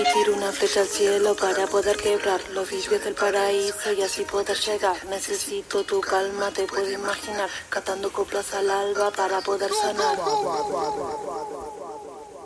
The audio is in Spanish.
tiro una flecha al cielo para poder quebrar los vidrios del paraíso y así poder llegar. Necesito tu calma, te puedo imaginar, cantando coplas al alba para poder sanar.